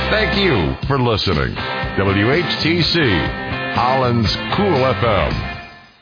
Thank you for listening. WHTC, Holland's Cool FM.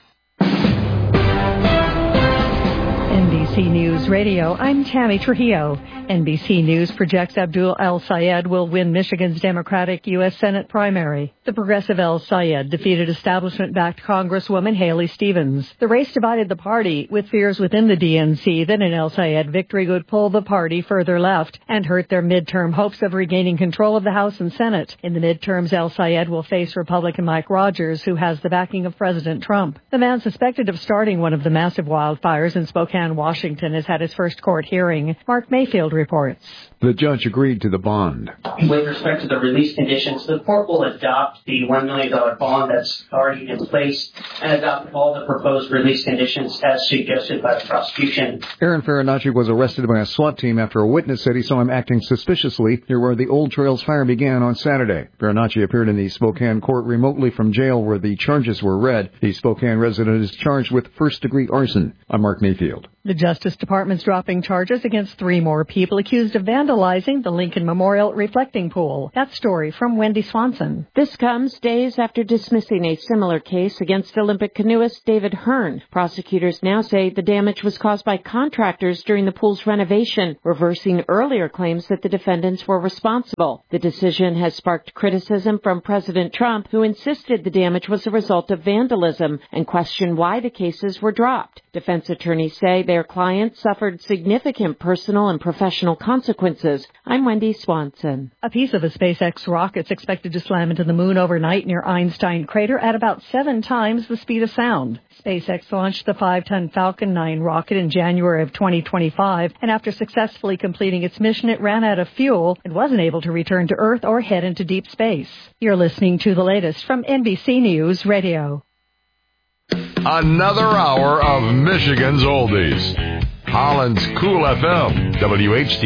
NBC News Radio, I'm Tammy Trujillo. NBC News projects Abdul El-Sayed will win Michigan's Democratic U.S. Senate primary. The progressive El-Sayed defeated establishment-backed Congresswoman Haley Stevens. The race divided the party, with fears within the DNC that an El-Sayed victory would pull the party further left and hurt their midterm hopes of regaining control of the House and Senate. In the midterms, El-Sayed will face Republican Mike Rogers, who has the backing of President Trump. The man suspected of starting one of the massive wildfires in Spokane, Washington, has had his first court hearing. Mark Mayfield reports. The judge agreed to the bond. With respect to the release conditions, the court will adopt the $1 million bond that's already in place and adopt all the proposed release conditions as suggested by the prosecution. Aaron Farinacci was arrested by a SWAT team after a witness said he saw him acting suspiciously near where the Old Trails fire began on Saturday. Farinacci appeared in the Spokane court remotely from jail where the charges were read. The Spokane resident is charged with first-degree arson. I'm Mark Mayfield. The Justice Department's dropping charges against 3 more people accused of vandalizing the Lincoln Memorial reflecting pool. That story from Wendy Swanson. This comes days after dismissing a similar case against Olympic canoeist David Hearn. Prosecutors now say the damage was caused by contractors during the pool's renovation, reversing earlier claims that the defendants were responsible. The decision has sparked criticism from President Trump, who insisted the damage was a result of vandalism and questioned why the cases were dropped. Defense attorneys say their clients suffered significant personal and professional consequences. I'm Wendy Swanson. A piece of a SpaceX rocket's expected to slam into the moon overnight near Einstein Crater at about 7 times the speed of sound. SpaceX launched the 5-ton Falcon 9 rocket in January of 2025, and after successfully completing its mission, it ran out of fuel and wasn't able to return to Earth or head into deep space. You're listening to the latest from NBC News Radio. Another hour of Michigan's Oldies. Holland's Cool FM, WHT.